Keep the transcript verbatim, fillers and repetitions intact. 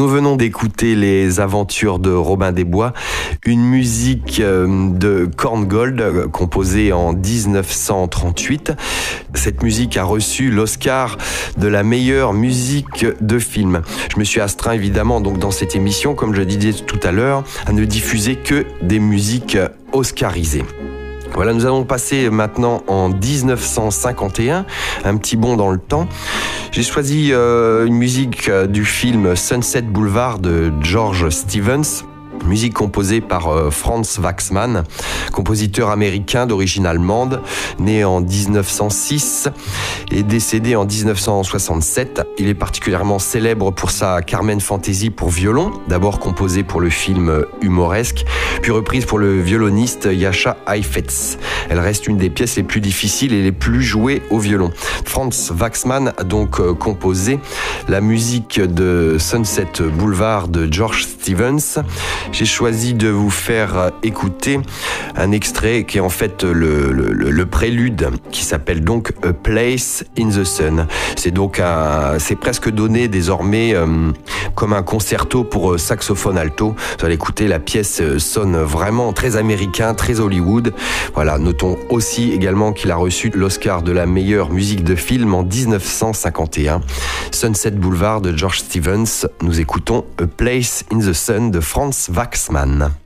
Nous venons d'écouter Les Aventures de Robin des Bois, une musique de Korngold composée en dix-neuf cent trente-huit. Cette musique a reçu l'Oscar de la meilleure musique de film. Je me suis astreint évidemment donc dans cette émission, comme je le disais tout à l'heure, à ne diffuser que des musiques oscarisées. Voilà, nous allons passer maintenant en dix-neuf cent cinquante et un, un petit bond dans le temps. J'ai choisi euh, une musique du film Sunset Boulevard de George Stevens. Musique composée par euh, Franz Waxman, compositeur américain d'origine allemande, né en dix-neuf cent six et décédé en dix-neuf cent soixante-sept. Il est particulièrement célèbre pour sa Carmen Fantasy pour violon, d'abord composée pour le film Humoresque, puis reprise pour le violoniste Jascha Heifetz. Elle reste une des pièces les plus difficiles et les plus jouées au violon. Franz Waxman a donc euh, composé la musique de Sunset Boulevard de George Stevens. J'ai choisi de vous faire écouter un extrait qui est en fait le, le, le prélude, qui s'appelle donc A Place in the Sun. C'est donc un, c'est presque donné désormais euh, comme un concerto pour saxophone alto. Vous allez écouter, la pièce sonne vraiment très américain, très Hollywood. Voilà, notons aussi également qu'il a reçu l'Oscar de la meilleure musique de film en dix-neuf cent cinquante et un. Sunset Boulevard de George Stevens. Nous écoutons A Place in the Sun de Franz Waxman.